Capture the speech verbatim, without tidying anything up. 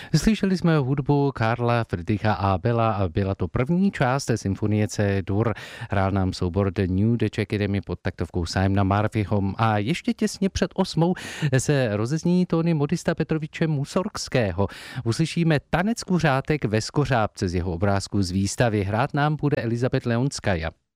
Slyšeli jsme hudbu Karla Friedricha Abela a byla to první část té symfonie C-dur. Hrál nám soubor The New Dutch Academy pod taktovkou Simona Murphyho a ještě těsně před osmou se rozezní tóny Modista Petroviče Musorgského. Uslyšíme Tanec kuřátek ve skořápce z jeho obrázku z výstavy. Hrát nám bude Elizabeth Leonskaja.